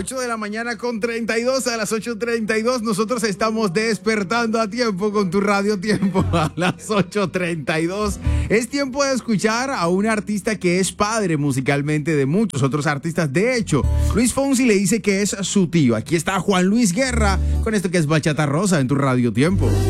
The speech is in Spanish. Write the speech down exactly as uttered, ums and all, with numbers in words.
ocho de la mañana con treinta y dos, a las ocho treinta y dos nosotros estamos despertando a tiempo con tu Radio Tiempo a las ocho treinta y dos. Es tiempo de escuchar a un artista que es padre musicalmente de muchos otros artistas. De hecho, Luis Fonsi le dice que es su tío. Aquí está Juan Luis Guerra con esto que es Bachata Rosa en tu Radio Tiempo.